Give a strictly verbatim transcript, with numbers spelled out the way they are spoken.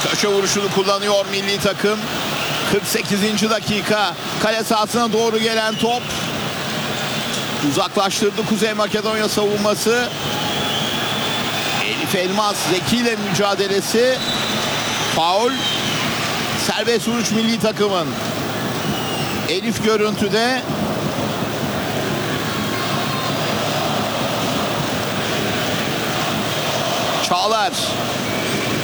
Köşe vuruşunu kullanıyor milli takım. kırk sekizinci dakika. Kale sahasına doğru gelen top. Uzaklaştırdı Kuzey Makedonya savunması. Elif Elmas Zeki ile mücadelesi. Faul. Serbest vuruş milli takımın. Elif görüntüde. Çağlar.